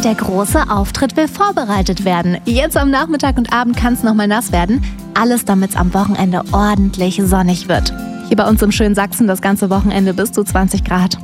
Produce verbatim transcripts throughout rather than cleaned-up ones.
Der große Auftritt will vorbereitet werden. Jetzt am Nachmittag und Abend kann es nochmal nass werden. Alles, damit es am Wochenende ordentlich sonnig wird. Hier bei uns im schönen Sachsen das ganze Wochenende bis zu zwanzig Grad.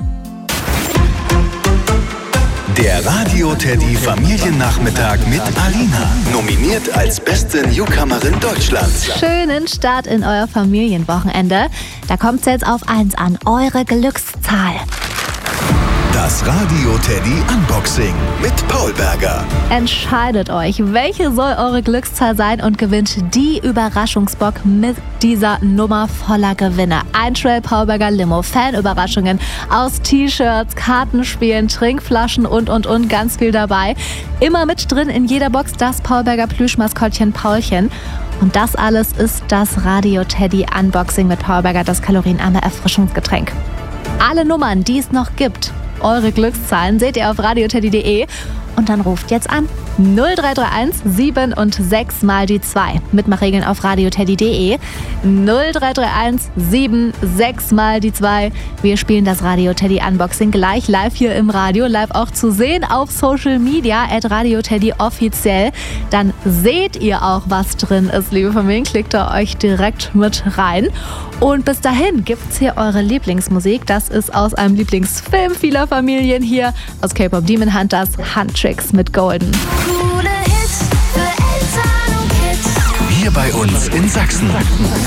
Der Radio Teddy Familiennachmittag mit Alina. Nominiert als beste Newcomerin Deutschlands. Schönen Start in euer Familienwochenende. Da kommt es jetzt auf eins an, eure Glückszahl. Das Radio Teddy Unboxing mit Paul Berger. Entscheidet euch, welche soll eure Glückszahl sein und gewinnt die Überraschungsbox mit dieser Nummer voller Gewinne. Ein Trail Paul Berger Limo, Fanüberraschungen aus T-Shirts, Kartenspielen, Trinkflaschen und und und ganz viel dabei. Immer mit drin in jeder Box das Paul Berger Plüschmaskottchen Paulchen. Und das alles ist das Radio Teddy Unboxing mit Paul Berger, das kalorienarme Erfrischungsgetränk. Alle Nummern, die es noch gibt, eure Glückszahlen seht ihr auf radioteddy punkt de und dann ruft jetzt an null drei drei eins sieben und sechs mal die zwei. Mitmachregeln auf radioteddy punkt de null drei drei eins sieben sechs mal die zwei. Wir spielen das Radio Teddy Unboxing gleich live hier im Radio, live auch zu sehen auf Social Media at radioteddy offiziell. Dann seht ihr auch, was drin ist, liebe Familien. Klickt da euch direkt mit rein. Und bis dahin gibt's hier eure Lieblingsmusik. Das ist aus einem Lieblingsfilm vieler Familien hier aus K-Pop Demon Hunters, Handtricks mit Golden. Coole Hits für Eltern und Kids. Hier bei uns in Sachsen.